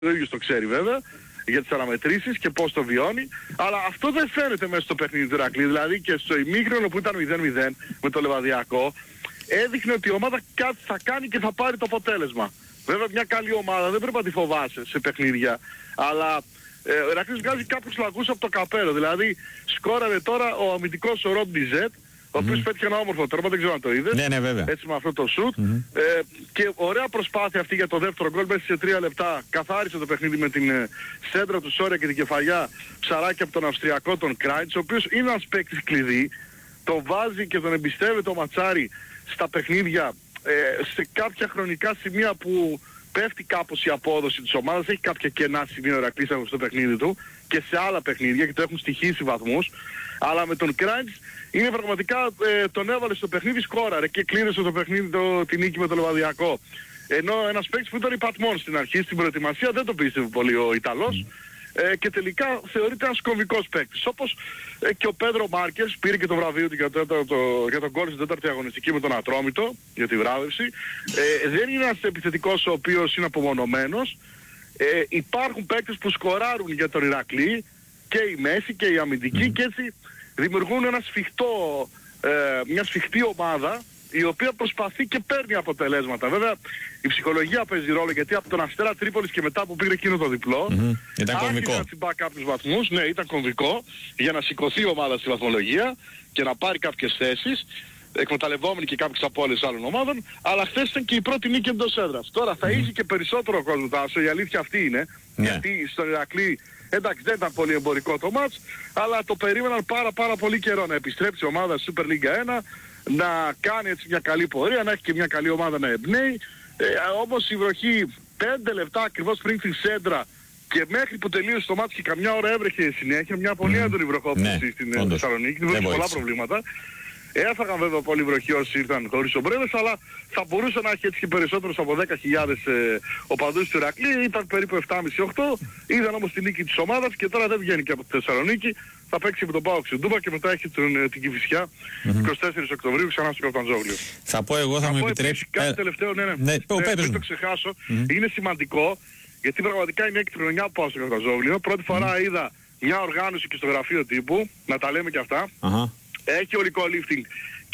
ο ίδιος το ξέρει βέβαια, για τις αναμετρήσεις και πώς το βιώνει, αλλά αυτό δεν φαίνεται μέσα στο παιχνίδι του Ηρακλή. Δηλαδή και στο ημίχρονο που ήταν 0-0 με το Λεβαδιακό, έδειχνε ότι η ομάδα κάτι θα κάνει και θα πάρει το αποτέλεσμα. Βέβαια μια καλή ομάδα δεν πρέπει να τη φοβάσαι σε παιχνίδια, αλλά ο Ηρακλής βγάζει κάποιους λαγούς από το καπέλο. Δηλαδή σκόραρε τώρα ο αμυντικός ο Ροντ Μπιζέτ, ο οποίος πέτυχε ένα όμορφο τέρμα, δεν ξέρω αν το είδες. Ναι, βέβαια. Έτσι με αυτό το σουτ. Και ωραία προσπάθεια αυτή για το δεύτερο γκολ, μέσα σε 3 λεπτά καθάρισε το παιχνίδι με την σέντρα του Σόρια και την κεφαλιά ψαράκι από τον Αυστριακό τον Κράιτς, ο οποίος είναι ένας παίκτης κλειδί, τον βάζει και τον εμπιστεύεται ο Ματσάρη στα παιχνίδια σε κάποια χρονικά σημεία που πέφτει κάπως η απόδοση της ομάδας, έχει κάποια κενά σημεία ο Ηρακλής στο παιχνίδι του και σε άλλα παιχνίδια και το έχουν στοιχήσει βαθμούς, αλλά με τον Κράιτς είναι πραγματικά, τον έβαλε στο παιχνίδι, σκόραρε και κλείνησε το παιχνίδι τη νίκη με το Λεβαδιακό. Ενώ ένας παίκτης που ήταν υπατμόν στην αρχή, στην προετοιμασία, δεν το πίστευε πολύ ο Ιταλός και τελικά θεωρείται ένας κομβικός παίκτης. Όπως και ο Πέντρο Μάρκες πήρε και το βραβείο του για τον γκολ στην τέταρτη αγωνιστική με τον Ατρόμητο, για τη βράβευση. Δεν είναι ένας επιθετικός ο οποίος είναι απομονωμένος. Υπάρχουν παίκτες που σκοράρουν για τον Ηρακλή, και η μέση και η αμυντική, και έτσι δημιουργούν μια σφιχτή ομάδα η οποία προσπαθεί και παίρνει αποτελέσματα. Βέβαια η ψυχολογία παίζει ρόλο, γιατί από τον Αστέρα Τρίπολης και μετά που πήρε εκείνο το διπλό ήταν κομβικό να τσιμπά κάποιους βαθμούς. Ναι, ήταν κομβικό για να σηκωθεί η ομάδα στη βαθμολογία και να πάρει κάποιες θέσεις, εκμεταλλευόμενοι και κάποιες απώλειες άλλων ομάδων, αλλά χθες ήταν και η πρώτη νίκη εντός έδρας. Τώρα θα είχε και περισσότερο κόσμο, Τάσο, η αλήθεια αυτή είναι, γιατί στον Ηρακλή εντάξει δεν ήταν πολύ εμπορικό το μάτς, αλλά το περίμεναν πάρα πολύ καιρό να επιστρέψει η ομάδα στη Super League 1, να κάνει έτσι μια καλή πορεία, να έχει και μια καλή ομάδα να εμπνέει. Όμως η βροχή 5 λεπτά ακριβώς πριν τη σέντρα και μέχρι που τελείωσε το μάτς και καμιά ώρα έβρεχε συνέχεια, μια πολύ έντονη βροχόπτωση στην Θεσσαλονίκη, δημιούργησε πολλά προβλήματα. Έφαγαν βέβαια πολύ βροχή όσοι ήρθαν χωρίς ομπρέλες, αλλά θα μπορούσε να έχει έτσι και περισσότερους από 10.000 οπαδούς του Ηρακλή. Ήταν περίπου 7,5-8. Είδαν όμως την νίκη της ομάδας και τώρα δεν βγαίνει και από τη Θεσσαλονίκη. Θα παίξει με τον ΠΑΟΚ στην Τούμπα και μετά έχει την Κηφισιά 24 Οκτωβρίου ξανά στο Καπταντζόγλιο. Θα πω εγώ, θα μου επιτρέψει. Κάτι τελευταίο, δεν το ξεχάσω. Είναι σημαντικό, γιατί πραγματικά είναι έκτη χρονιά που πάω στο Καπταντζόγλιο. Πρώτη φορά είδα μια οργάνωση και στο γραφείο τύπου, να τα λέμε και αυτά. Έχει ολικό lifting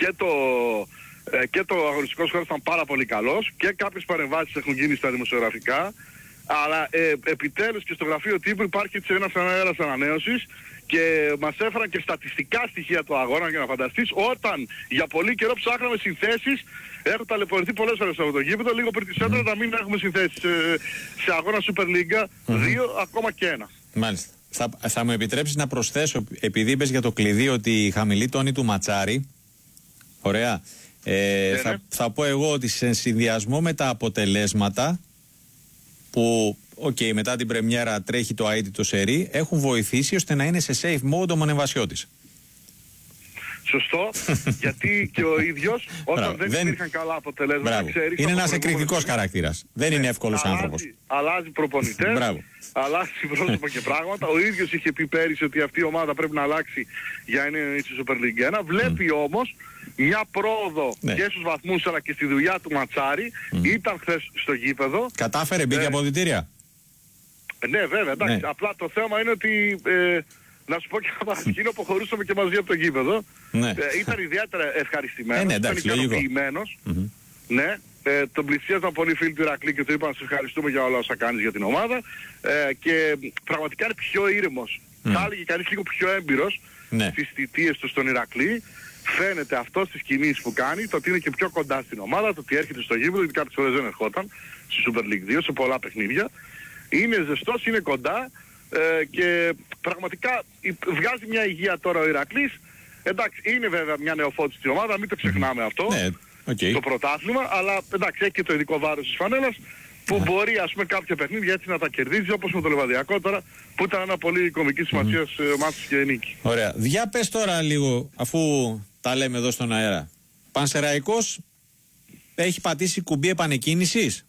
και το αγωνιστικό χώρος ήταν πάρα πολύ καλός και κάποιες παρεμβάσεις έχουν γίνει στα δημοσιογραφικά, αλλά επιτέλους και στο γραφείο τύπου υπάρχει έτσι ένας αέρας ανανέωσης και μας έφεραν και στατιστικά στοιχεία του αγώνα, για να φανταστείς, όταν για πολύ καιρό ψάχναμε συνθέσεις. Έχω ταλαιπωρηθεί πολλές φορές από το γήπεδο, λίγο πριν τη σέντρα να μην έχουμε συνθέσεις σε αγώνα Super League 2, ακόμα και 1. Μάλιστα. Θα μου επιτρέψεις να προσθέσω, επειδή είπες για το κλειδί ότι η χαμηλή τόνη του Ματσάρη, ωραία, θα πω εγώ ότι σε συνδυασμό με τα αποτελέσματα που μετά την πρεμιέρα τρέχει το αίτητο σερί, έχουν βοηθήσει ώστε να είναι σε safe mode ο Μονεβασιώτης. Σωστό, γιατί και ο ίδιος όταν δεν υπήρχαν καλά αποτελέσματα, ξέρεις, είναι ένας εκρηκτικός χαρακτήρας. Δεν είναι εύκολος άνθρωπος. Αλλάζει προπονητές, αλλάζει πρόσωπο και πράγματα. Ο ίδιος είχε πει πέρυσι ότι αυτή η ομάδα πρέπει να αλλάξει για να είναι στη Super League 1. Βλέπει όμως μια πρόοδο και στους βαθμούς αλλά και στη δουλειά του Ματσάρη. Ήταν χθες στο γήπεδο. Κατάφερε, μπήκε αποδυτήρια. Ναι, βέβαια, εντάξει. Απλά το θέμα είναι ότι να σου πω και εκείνο που χωρούσαμε και μαζί από το γήπεδο. Ήταν ιδιαίτερα ευχαριστημένος, ήταν ικανοποιημένος. Τον πλησίαζαν πολλοί φίλοι του Ηρακλή και του είπαν σε ευχαριστούμε για όλα όσα κάνεις για την ομάδα. Και πραγματικά είναι πιο ήρεμος. Θα έλεγε κανείς λίγο πιο έμπειρος στις θητείες του στον Ηρακλή. Φαίνεται αυτό στις κινήσεις που κάνει, το ότι είναι και πιο κοντά στην ομάδα, το ότι έρχεται στο γήπεδο, γιατί κάποιες φορές δεν ερχόταν στη Super League 2 σε πολλά παιχνίδια. Είναι ζεστός, είναι κοντά. Και πραγματικά βγάζει μια υγεία τώρα ο Ηρακλής. Εντάξει, είναι βέβαια μια νεοφώτιστη στην ομάδα, μην το ξεχνάμε αυτό, το πρωτάθλημα, αλλά εντάξει, έχει και το ειδικό βάρος της φανέλας που μπορεί ας πούμε κάποια παιχνίδια έτσι να τα κερδίζει, όπως με το Λεβαδιακό τώρα, που ήταν ένα πολύ κομβική σημασία μάτς και νίκη. Ωραία. Για πες τώρα λίγο, αφού τα λέμε εδώ στον αέρα. Πανσεραϊκός έχει πατήσει κουμπί επανεκκίνησης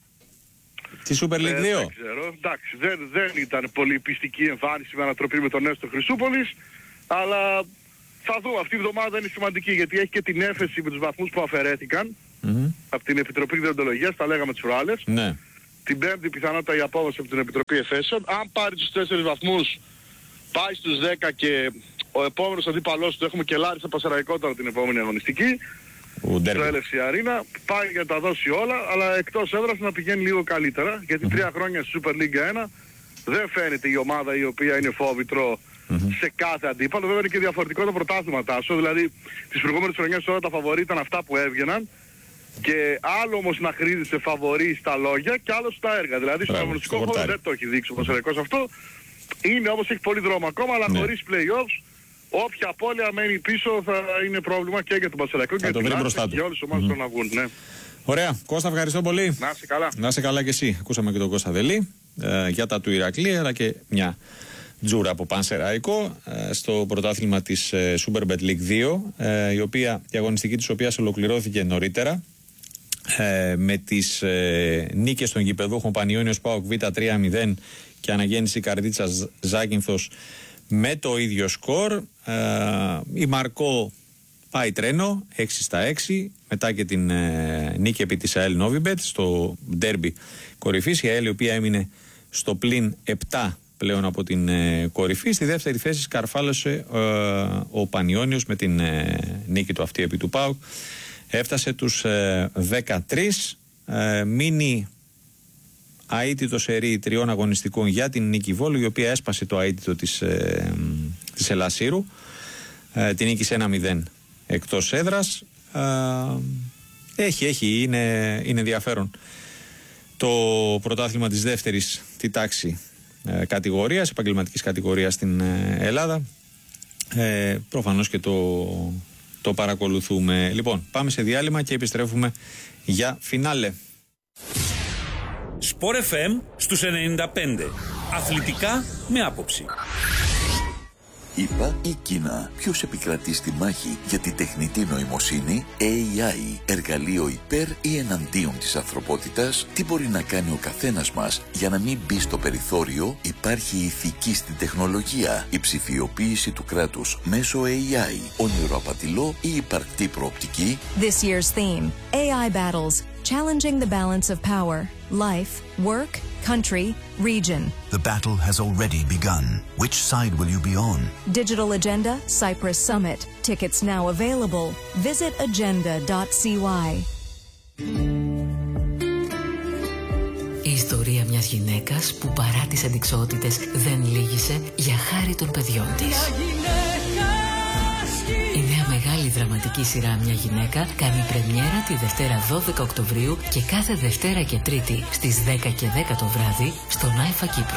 στη Super League 2. Δεν ξέρω, εντάξει, δεν ήταν πολύ πιστική εμφάνιση με ανατροπή με τον Νέστο Χρυσούπολης, αλλά θα δούμε, αυτή η εβδομάδα είναι σημαντική γιατί έχει και την έφεση με τους βαθμούς που αφαιρέθηκαν από την Επιτροπή Διοντολογίας, τα λέγαμε τις προάλλες. την πέμπτη πιθανότητα η απόβαση από την Επιτροπή Εφέσεων. Αν πάρει τους 4 βαθμούς, πάει στους 10 και ο επόμενος αντίπαλός του, έχουμε και Λάρισα Πασαραϊκό τώρα την επόμενη αγωνιστική, στο Έλευση Αρίνα, πάει για να τα δώσει όλα, αλλά εκτός έδρας να πηγαίνει λίγο καλύτερα, γιατί 3 χρόνια στη Super League 1 δεν φαίνεται η ομάδα η οποία είναι φόβητρο σε κάθε αντίπαλο. Βέβαια είναι και διαφορετικό το πρωτάθλημα, Τάσο, δηλαδή τις προηγούμενες χρονιές όλα τα φαβορί ήταν αυτά που έβγαιναν, και άλλο όμως να χρήζεσαι φαβορί στα λόγια και άλλο στα έργα. Δηλαδή στον αγωνιστικό χώρο δεν το έχει δείξει ο Πασαραϊκός αυτό. Είναι όμως, έχει πολύ δρόμο ακόμα, αλλά χωρίς play-offs, όποια απώλεια μένει πίσω θα είναι πρόβλημα και για τον Πασαραϊκό και για την Άστα και για όλες τις ομάδες που να βγουν. Ναι. Ωραία. Κώστα, ευχαριστώ πολύ. Να είσαι καλά. Να είσαι καλά και εσύ. Ακούσαμε και τον Κώστα Δελή για τα του Ηρακλή, αλλά και μια τζούρα από Πανσεραϊκό στο πρωτάθλημα της Superbet League 2, η αγωνιστική της οποίας ολοκληρώθηκε νωρίτερα με τις νίκες των γηπεδούχων Πανιώνιος ΠΑΟΚ Β 3-0 και Αναγέννηση Καρδίτσας Ζάκυνθος με το ίδιο σκορ. Η Μαρκό πάει τρένο 6-6 μετά και την νίκη επί της ΑΕΛ Novibet στο ντέρμπι κορυφής. Η ΑΕΛ η οποία έμεινε στο πλην 7 πλέον από την κορυφή. Στη δεύτερη θέση σκαρφάλωσε ο Πανιώνιος με την νίκη του αυτή επί του ΠΑΟΚ. Έφτασε τους 13, μείνει αίτητο σερί 3 αγωνιστικών για την Νίκη Βόλου, η οποία έσπασε το αίτητο της Ελασσύρου, την νίκησε 1-0 εκτός έδρας. Είναι ενδιαφέρον το πρωτάθλημα της δεύτερης τη τάξη κατηγορίας, επαγγελματικής κατηγορίας στην Ελλάδα. Προφανώς και το παρακολουθούμε. Λοιπόν, πάμε σε διάλειμμα και επιστρέφουμε για φινάλε. Sport FM στους 95. Αθλητικά με άποψη. ΗΠΑ ή Κίνα, ποιος επικρατεί στη μάχη για τη τεχνητή νοημοσύνη, AI, εργαλείο υπέρ ή εναντίον της ανθρωπότητας? Τι μπορεί να κάνει ο καθένας μας για να μην μπει στο περιθώριο? Υπάρχει η ηθική στην τεχνολογία, η ψηφιοποίηση του κράτους μέσω AI, ονειροαπατηλό ή υπαρκτή προοπτική? This year's theme, AI battles, challenging the balance of power, life, work, country, region. The battle has already begun. Which side will you be on? Digital Agenda, Cyprus Summit. Tickets now available. Visit agenda.cy. Η ιστορία μιας γυναίκας που παρά τις αντιξότητες δεν λύγησε για χάρη των παιδιών της. Η νέα μεγάλη δραματική σειρά «Μια γυναίκα» κάνει πρεμιέρα τη Δευτέρα 12 Οκτωβρίου και κάθε Δευτέρα και Τρίτη στις 10 και 10 το βράδυ στον Άιφα Κύπρου.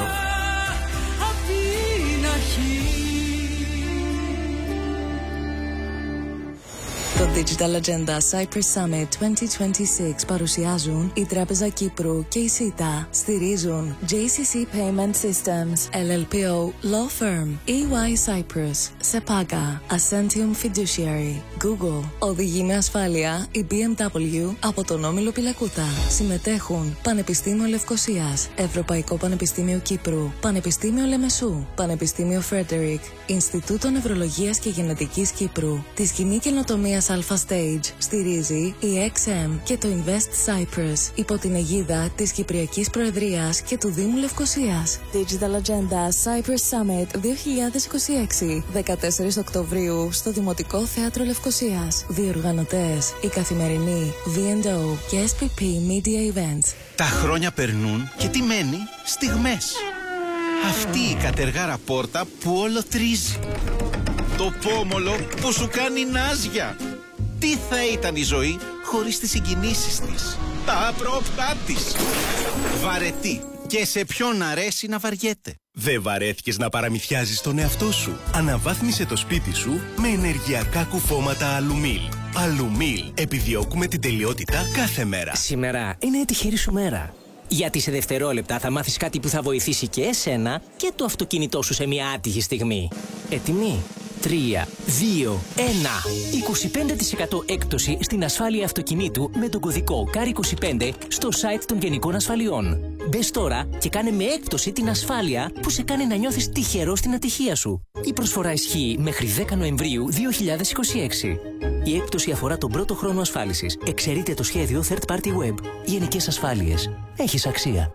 Το Digital Agenda Cyprus Summit 2026 παρουσιάζουν η Τράπεζα Κύπρου και η ΣΥΤΑ. Στηρίζουν JCC Payment Systems, LLPO Law Firm, EY Cyprus, SEPAGA, Ascentium Fiduciary, Google. Οδηγεί με ασφάλεια η BMW από τον Όμιλο Πυλακούτα. Συμμετέχουν Πανεπιστήμιο Λευκωσίας, Ευρωπαϊκό Πανεπιστήμιο Κύπρου, Πανεπιστήμιο Λεμεσού, Πανεπιστήμιο Φρέντερικ, Ινστιτούτο Νευρολογίας και Γενετικής Κύπρου, τη Σκηνή Καινοτομίας Alpha Stage. Στηρίζει η XM και το Invest Cyprus υπό την αιγίδα της Κυπριακής Προεδρίας και του Δήμου Λευκωσίας. Digital Agenda Cyprus Summit 2026, 14 Οκτωβρίου στο Δημοτικό Θέατρο Λευκωσίας. Διοργανωτές η Καθημερινή, V&O και SPP Media Events. Τα χρόνια περνούν και τι μένει? Στιγμές. Αυτή η κατεργάρα πόρτα που όλο τρίζει. Το πόμολο που σου κάνει νάζια. Τι θα ήταν η ζωή χωρίς τις συγκινήσεις της, τα απρόπτά της. Βαρετή. Και σε ποιον αρέσει να βαριέται. Δεν βαρέθηκες να παραμυθιάζεις τον εαυτό σου? Αναβάθμισε το σπίτι σου με ενεργειακά κουφώματα Αλουμίλ. Αλουμίλ. Επιδιώκουμε την τελειότητα κάθε μέρα. Σήμερα είναι η τυχερή σου μέρα. Γιατί σε δευτερόλεπτα θα μάθεις κάτι που θα βοηθήσει και εσένα και το αυτοκίνητό σου σε μια άτυχη στιγμή. Έτοιμοι? 3, 2, 1. 25% έκπτωση στην ασφάλεια αυτοκινήτου με τον κωδικό CAR25 στο site των Γενικών Ασφαλιών. Μπες τώρα και κάνε με έκπτωση την ασφάλεια που σε κάνει να νιώθεις τυχερό στην ατυχία σου. Η προσφορά ισχύει μέχρι 10 Νοεμβρίου 2026. Η έκπτωση αφορά τον πρώτο χρόνο ασφάλισης. Εξαιρείται το σχέδιο Third Party Web. Γενικές ασφάλειες. Έχεις αξία.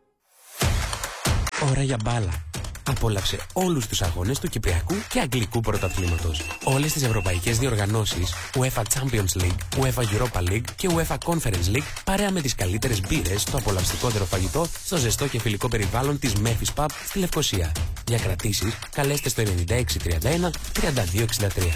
Ώρα για μπάλα. Απόλαυσε όλους τους αγώνες του Κυπριακού και Αγγλικού Πρωταθλήματος. Όλες τις ευρωπαϊκές διοργανώσεις, UEFA Champions League, UEFA Europa League και UEFA Conference League, παρέα με τις καλύτερες μπύρες, το απολαυστικότερο φαγητό, στο ζεστό και φιλικό περιβάλλον της Memphis Pub στη Λευκοσία. Για κρατήσεις, καλέστε στο 9631 3263.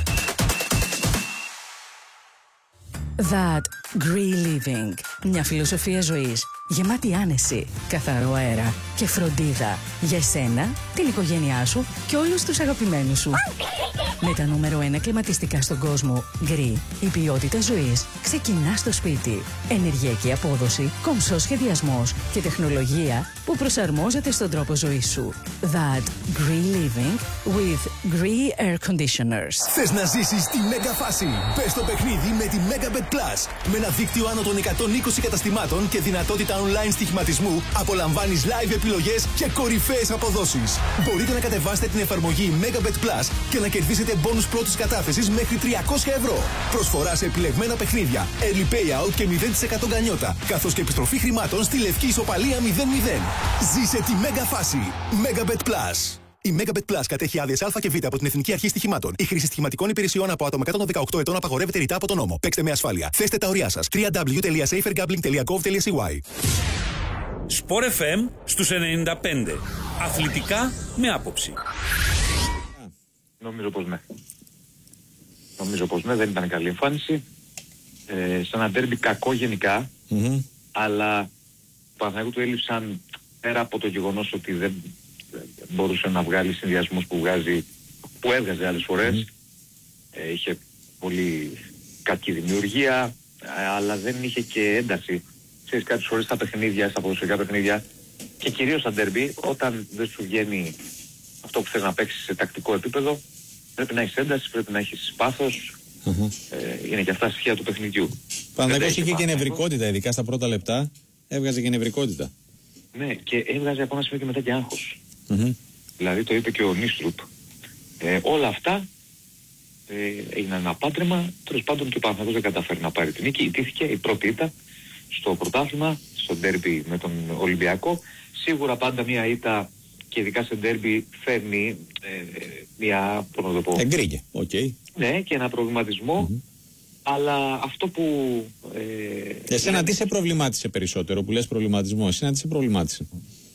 That Green Living. Μια φιλοσοφία ζωής γεμάτη άνεση, καθαρό αέρα και φροντίδα για εσένα, την οικογένειά σου και όλους τους αγαπημένους σου. Με τα νούμερο 1 κλιματιστικά στον κόσμο, Γκρι, η ποιότητα ζωής ξεκινά στο σπίτι. Ενεργειακή απόδοση, κομψός σχεδιασμός και τεχνολογία που προσαρμόζεται στον τρόπο ζωής σου. That Green Living with Green Air Conditioners. Θες να ζήσεις τη μέγα φάση? Μπες στο παιχνίδι με τη Megabet Plus. Με ένα δίκτυο άνω των 120 καταστημάτων και δυνατότητα online στοιχηματισμού, απολαμβάνεις live επιλογές και κορυφαίες αποδόσεις. Μπορείτε να κατεβάσετε την εφαρμογή Megabet Plus και να κερδίσετε μπόνους πρώτης κατάθεσης μέχρι 300 ευρώ. Προσφορά σε επιλεγμένα παιχνίδια, early payout και 0% γκανιότα, καθώς και επιστροφή χρημάτων στη λευκή ισοπαλία 0-0. Ζήσε τη μέγα φάση. Megabet Plus. Η Megabet Plus κατέχει άδειες Α και Β από την Εθνική Αρχή Στοιχημάτων. Η χρήση στοιχηματικών υπηρεσιών από άτομα κάτω των 18 ετών απαγορεύεται ρητά από τον νόμο. Παίξτε με ασφάλεια. Θέστε τα ωριά σας. www.safergambling.gov.cy. Sport FM στους 95. Αθλητικά με άποψη. Νομίζω πως ναι. Δεν ήταν καλή εμφάνιση. Σαν ένα ντέρμπι κακό γενικά. Αλλά του Παναθηναϊκού του έλειψαν, πέρα από το γεγονός ότι δεν μπορούσε να βγάλει συνδυασμούς που έβγαζε άλλες φορές. Είχε πολύ κακή δημιουργία, αλλά δεν είχε και ένταση. Ξέρεις, κάποιες φορές στα παιχνίδια, στα ποδοσφαιρικά παιχνίδια και κυρίως στα ντέρμπι, όταν δεν σου βγαίνει αυτό που θέλει να παίξεις σε τακτικό επίπεδο, πρέπει να έχεις ένταση, πρέπει να έχεις πάθος. Είναι και αυτά στοιχεία του παιχνιδιού. Παναθηναϊκός είχε και νευρικότητα, ειδικά στα πρώτα λεπτά. Έβγαζε και νευρικότητα. Ναι, και έβγαζε από ένα σημείο και μετά και άγχος. Δηλαδή το είπε και ο Νίστρουπ. Όλα αυτά έγιναν ένα πάτρεμα. Τέλος πάντων και ο Παναθηναϊκός δεν καταφέρει να πάρει την νίκη. Ιτήθηκε η πρώτη ήττα στο πρωτάθλημα, στο ντέρμπι με τον Ολυμπιακό. Σίγουρα πάντα μια ήττα και ειδικά σε ντέρμπι φέρνει μια, πώς να το πω, εγκρίνει, ναι, και ένα προβληματισμό. Αλλά αυτό που... εσένα τι σε προβλημάτισε περισσότερο, που λες προβληματισμό? Εσένα τι σε προβλημάτισε?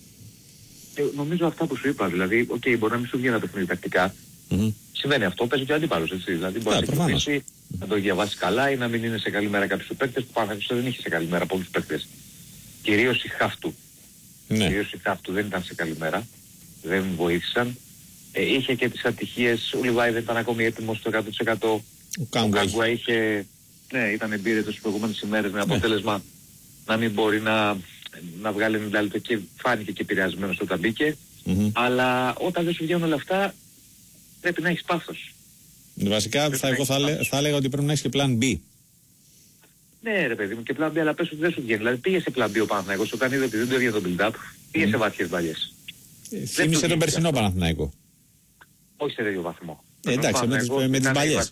Νομίζω αυτά που σου είπα, δηλαδή, μπορεί να μην σου βγει ένα παιχνίδι τακτικά. Συμβαίνει αυτό, παίζει και ο αντίπαλος, έτσι. Δηλαδή μπορεί να σε εκπλήσει, να το διαβάσει καλά ή να μην είναι σε καλή μέρα κάποιους παίκτες που Παναθηναϊκός δεν είχε σε καλή μέρα πολλούς παίκτες. Κυρίως η Χάφτου. Κυρίως η Χάφτου δεν ήταν σε καλή μέρα, δεν βοήθησαν. Είχε και τις ατυχίες, ο Λιβάη δεν ήταν ακόμη έτοιμος στο 100%. Ο Κάγκουα είχε, ήταν εμπειρετός τις προηγούμενες ημέρες με αποτέλεσμα να μην μπορεί να βγάλει 90 λεπτό και φάνηκε και επηρεασμένος όταν μπήκε. Αλλά όταν δεν σου βγαίνουν όλα αυτά πρέπει να έχεις πάθος. Βασικά εγώ θα έλεγα ότι πρέπει να έχεις και πλάν B. Ναι ρε παιδί μου, και πλάν B, αλλά πες ότι δεν σου βγαίνει. Δηλαδή πήγε σε πλάν B ο Παναθηναϊκός όταν είδε ότι δεν του έβγαινε το build-up, πήγε σε βαθιές μπαλιές. Θύμισε τον περσινό Παναθηναϊκό. Όχι σε τέτοιο βαθμό. Εντάξει, με τις μπαλιές.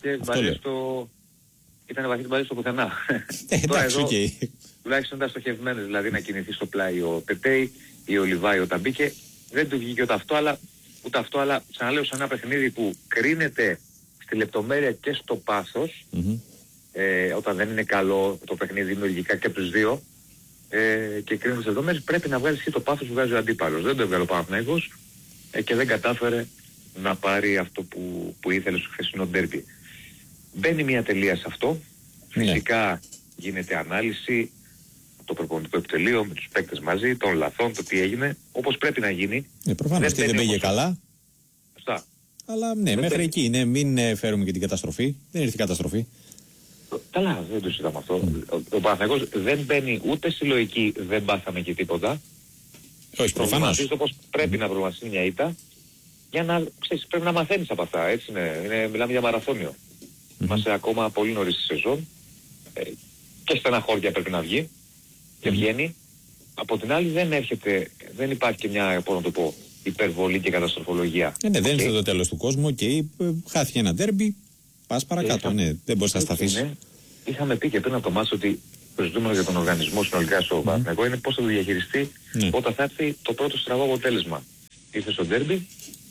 Ήταν βαθιές μπαλιές στο πουθενά. Εντάξει, οκ. Τουλάχιστον ήταν στοχευμένες, δηλαδή να κινηθεί στο πλάι ο Πετέι ή ο Λιβάη όταν μπήκε. Δεν του βγήκε ούτε αυτό, αλλά ξαναλέω, σαν ένα παιχνίδι που κρίνεται στη λεπτομέρεια και στο πάθος, όταν δεν είναι καλό το παιχνίδι δημιουργικά και από τους δύο, και κρίνεται στις λεπτομέρειες, πρέπει να βγάλεις και το πάθος που βγάζει ο αντίπαλος. Δεν το έβγαλε ο Παναθηναϊκός και δεν κατάφερε να πάρει αυτό που ήθελε στο χθεσινό ντέρμπι. Μπαίνει μια τελεία σε αυτό. Φυσικά γίνεται ανάλυση το προπονητικό επιτελείο με τους παίκτες μαζί, των λαθών, το τι έγινε, όπως πρέπει να γίνει. Προφανώς δεν πήγε καλά. Αυτά. Αλλά ναι, μέχρι εκεί. Ναι, μην φέρουμε και την καταστροφή. Δεν ήρθε η καταστροφή. Καλά, δεν το συζητάμε αυτό. Ο Παναθηναϊκός δεν μπαίνει ούτε στη λογική, δεν πάθαμε και τίποτα. Όχι, προφανώς. Όπως πρέπει να προγραμματιστεί μια ήττα, για να, ξέρεις, πρέπει να μαθαίνεις από αυτά, έτσι μιλάμε για μαραθώνιο. Είμαστε ακόμα πολύ νωρίς στη σεζόν, και στεναχώρια πρέπει να βγει, και βγαίνει, από την άλλη δεν υπάρχει και μια, πώς να το πω, υπερβολή και καταστροφολογία. Ναι, δεν είναι το τέλος του κόσμου και χάθηκε ένα ντέρμπι, πας παρακάτω, δεν μπορείς να σταθείς. Είχαμε πει και πριν από το μάτς ότι το ζητούμενο για τον οργανισμό συνολικά στο Παναθηναϊκό είναι πώς θα το διαχειριστεί όταν θα έρθει το πρώτο στραβό αποτέλεσμα. Ήρθε στο ντέρμπι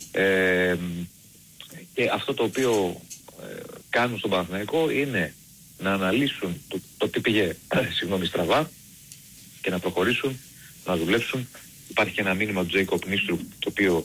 και αυτό το οποίο κάνουν στον Παναθηναϊκό είναι να αναλύσουν το τι πήγε στραβά και να προχωρήσουν, να δουλέψουν. Υπάρχει και ένα μήνυμα του Τζέικοπ Νίστρου το οποίο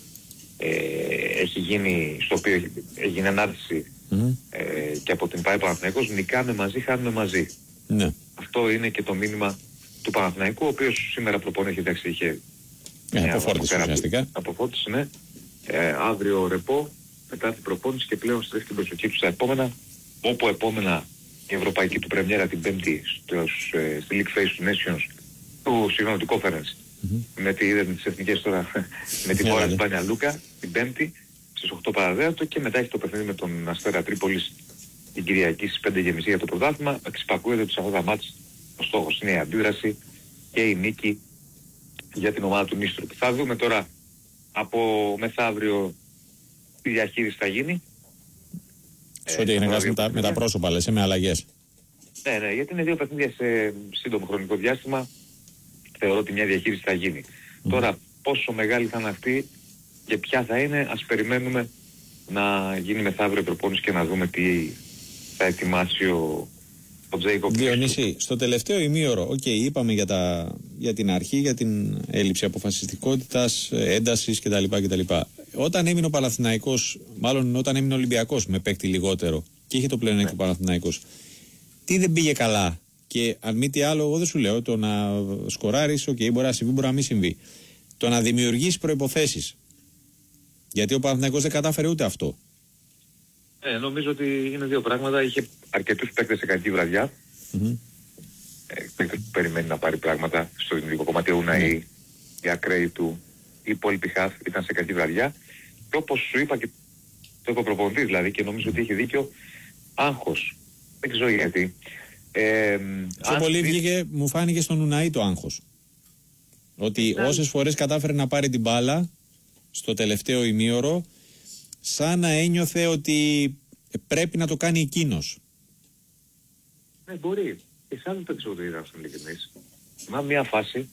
στο οποίο έγινε ανάρτηση και από την ΠΑΕ Παναθηναϊκός, νικάμε μαζί, χάνουμε μαζί. Ναι. Αυτό είναι και το μήνυμα του Παναθηναϊκού, ο οποίος σήμερα προπονήθηκε, είχε αποφόρτιση ουσιαστικά. Αποφόρτιση, ναι. Αύριο ρεπό, μετά την προπόνηση και πλέον στρέφει την προσοχή του στα επόμενα, όπου επόμενα η ευρωπαϊκή του πρεμιέρα την Πέμπτη στη League Face του Nations, του Conference, με τις εθνικές τώρα, με την χώρα της Μπανιαλούκα, την Πέμπτη, στις 8 παραδέατο και μετά έχει το παιχνίδι με τον Αστέρα Τρίπολης την Κυριακή στις 5:30 για το πρωτάθλημα. Εξυπακούεται ότι σε αυτά τα μάτς ο στόχος είναι η αντίδραση και η νίκη για την ομάδα του Νίστρου. Θα δούμε τώρα από μεθαύριο τι διαχείριση θα γίνει. Σε ό,τι έγινε με τα πρόσωπα, λες, με αλλαγές. Ναι, γιατί είναι δύο παιχνίδια σε σύντομο χρονικό διάστημα. Θεωρώ ότι μια διαχείριση θα γίνει. Τώρα πόσο μεγάλη θα είναι αυτή και ποια θα είναι, ας περιμένουμε να γίνει μεθαύριο προπόνηση και να δούμε τι θα ετοιμάσει ο Τζέικοπ. Διονύση, στο τελευταίο ημίωρο, είπαμε για την αρχή, για την έλλειψη αποφασιστικότητας, έντασης κτλ. Όταν έμεινε ο Παναθηναϊκός, μάλλον όταν έμεινε ο Ολυμπιακός με παίκτη λιγότερο και είχε το πλεονέκτημα ο Παναθηναϊκός, τι δεν πήγε καλά? Και αν μη τι άλλο, εγώ δεν σου λέω το να σκοράρεις, μπορεί να συμβεί, μπορεί να μην συμβεί. Το να δημιουργείς προϋποθέσεις. Γιατί ο Παναθηναϊκός δεν κατάφερε ούτε αυτό. Νομίζω ότι είναι δύο πράγματα. Είχε αρκετούς παίκτες σε κακή βραδιά. Παίκτες που περιμένει να πάρει πράγματα στο δημιουργικό κομμάτι. Ο Ουναή, η ακραίοι του, η υπόλοιπη χαφ ήταν σε κακή βραδιά. Και όπως σου είπα και το είπε ο προπονητής δηλαδή, και νομίζω ότι έχει δίκιο, άγχος. Δεν ξέρω γιατί. Πιο πολύ βγήκε, μου φάνηκε στον Ουναή το άγχος. Ότι όσες φορές κατάφερε να πάρει την μπάλα στο τελευταίο ημίωρο, σαν να ένιωθε ότι πρέπει να το κάνει εκείνος. Ναι, μπορεί. Και σαν δεν το είδα στον ειλικρινής. Μα μια φάση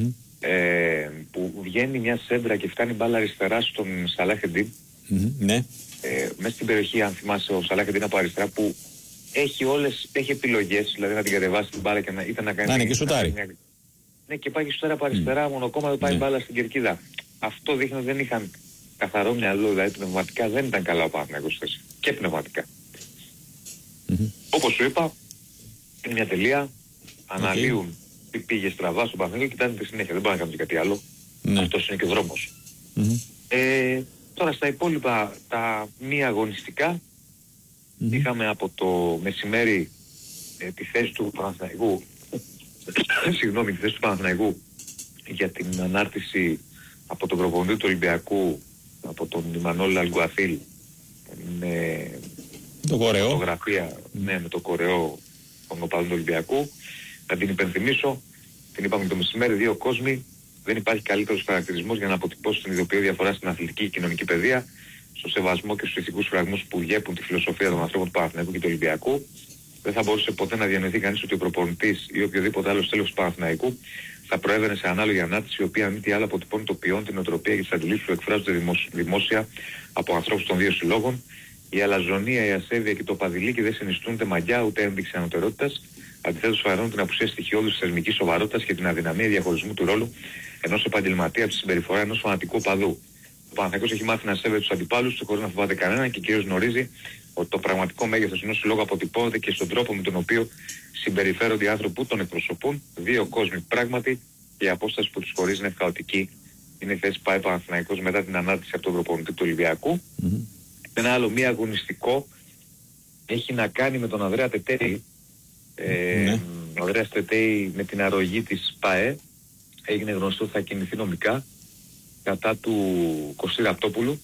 που βγαίνει μια σέντρα και φτάνει μπάλα αριστερά στον Σαλάχεντιν. Ναι. Μέσα στην περιοχή, αν θυμάσαι, ο Σαλάχεντιν από αριστερά που έχει επιλογές, δηλαδή να την κατεβάσει την μπάλα και να κάνει... Να είναι και σουτάρει. Ναι, και πάει και σουτάρει από αριστερά, μονοκόμματο πάει μπάλα στην κερκίδα. Αυτό δείχνει ότι δεν είχαν καθαρό μυαλό, δηλαδή πνευματικά δεν ήταν καλά ο Παναθηναϊκός και πνευματικά. Όπως σου είπα, είναι μια τελεία, αναλύουν τι πήγε στραβά στον Παναθηναϊκό και κοιτάνε τη συνέχεια, δεν μπορεί να κάνουν κάτι άλλο. Αυτός είναι και ο δρόμος. Τώρα στα υπόλοιπα τα μη αγωνιστικά, είχαμε από το μεσημέρι τη θέση του Παναθηναϊκού, τη θέση του Παναθηναϊκού για την ανάρτηση από τον προπονητή του Ολυμπιακού, από τον Ιμανόλ Αλγκουαθίλ, με το κορεό. Φωτογραφία, με το κορεό των οπαδών του Ολυμπιακού. Να την υπενθυμίσω, την είπαμε το μεσημέρι, δύο κόσμοι, δεν υπάρχει καλύτερος χαρακτηρισμός για να αποτυπώσει την ιδιοποιητική διαφορά στην αθλητική και κοινωνική παιδεία, στο σεβασμό και στους ηθικούς φραγμούς που διέπουν τη φιλοσοφία των ανθρώπων του Παναθηναϊκού και του Ολυμπιακού. Δεν θα μπορούσε ποτέ να διανοηθεί κανείς ότι ο προπονητής ή οποιοδήποτε άλλο τέλος του Παναθηναϊκού θα προέβαινε σε ανάλογη ανάρτηση, η οποία μη τι άλλο αποτυπώνει το ποιόν, την οτροπία και τις αντιλήψεις που εκφράζονται δημόσια από ανθρώπους των δύο συλλόγων. Η αλαζονία, η ασέβεια και το παδιλίκι δεν συνιστούν ούτε μαγιά ούτε ένδειξη ανωτερότητας. Αντιθέτως, φανερώνουν την απουσία στοιχειώδους θεσμικής σοβαρότητας και την αδυναμία διαχωρισμού του ρόλου ενός επαγγελματία από τη συμπεριφορά ενός φανατικού παδού. Ο Παναθηναϊκός έχει μάθει να σέβεται τους αντιπάλους του χωρίς να φοβάται κανέναν και κυρίως γνωρίζει ότι το πραγματικό μέγεθος ενός συλλόγου αποτυπώνεται και στον τρόπο με τον οποίο συμπεριφέρονται οι άνθρωποι που τον εκπροσωπούν. Δύο κόσμοι πράγματι και η απόσταση που τους χωρίζει είναι χαοτική. Είναι η θέση πάει Παναθηναϊκός μετά την ανάρτηση από τον προπονητή του Ολυμπιακού. Ένα άλλο μη αγωνιστικό έχει να κάνει με τον Ανδρέα Τετέη. Ο Ανδρέας Τετέη με την αρρωγή της ΠΑΕ έγινε γνωστό ότι θα κινηθεί νομικά κατά του Κωστή Ραπτόπουλου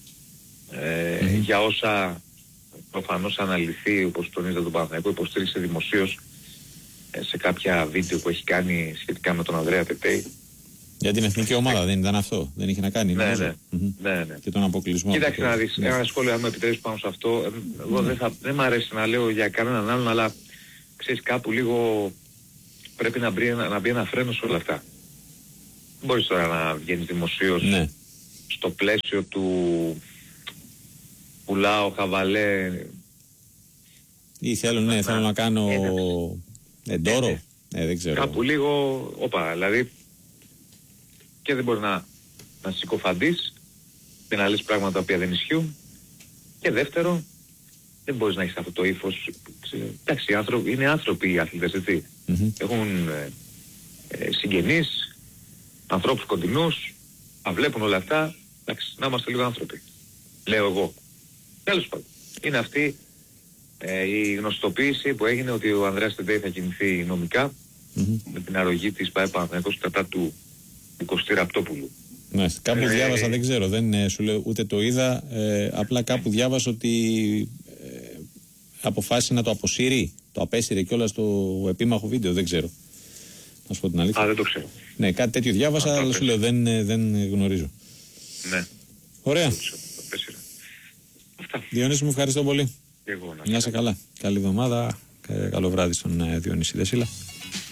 για όσα προφανώς αναλυθεί, όπως τονίζεται τον Παναθηναϊκό, υποστήριξε δημοσίως σε κάποια βίντεο που έχει κάνει σχετικά με τον Ανδρέα Τετέη Για την εθνική ομάδα δεν ήταν αυτό, δεν είχε να κάνει. Ναι. Και τον αποκλεισμό. Κοίταξε να δεις, ένα σχόλιο αν μου επιτρέπεις πάνω σε αυτό. Εγώ δεν μ' αρέσει να λέω για κανέναν άλλον, αλλά ξέρεις κάπου λίγο πρέπει να μπει ένα φρένο σε όλα αυτά. Δεν μπορείς τώρα να βγαίνεις δημοσίως στο πλαίσιο του πουλάω, χαβαλέ. Ή θέλω να κάνω εντόρο. Δεν ξέρω. Κάπου λίγο, δηλαδή και δεν μπορεί να συκοφαντείς και να λες πράγματα τα οποία δεν ισχύουν. Και δεύτερο, δεν μπορείς να έχεις αυτό το ύφος. Εντάξει, είναι άνθρωποι οι αθλητές, έτσι. Έχουν συγγενείς, ανθρώπους κοντινούς, να βλέπουν όλα αυτά. Εντάξει, να είμαστε λίγο άνθρωποι. Λέω εγώ. Τέλος πάντων. Είναι αυτή η γνωστοποίηση που έγινε ότι ο Ανδρέας Τεντέι θα κινηθεί νομικά με την αρρωγή της ΠΑΕ Παναθηναϊκός κατά του Κωστή Ραπτόπουλου. Ναι, κάπου διάβασα, δεν ξέρω, δεν σου λέω ούτε το είδα, απλά κάπου διάβασα ότι αποφάσισε να το αποσύρει, το απέσυρε κιόλας στο επίμαχο βίντεο, δεν ξέρω. Να σου πω την αλήθεια. Δεν το ξέρω. Ναι, κάτι τέτοιο διάβασα, αλλά σου λέω δεν γνωρίζω. Ναι. Ωραία. Διονύση, μου ευχαριστώ πολύ. Εγώ, να είσαι καλά. Καλή εβδομάδα, καλό βράδυ στον Διονύση Δεσίλα.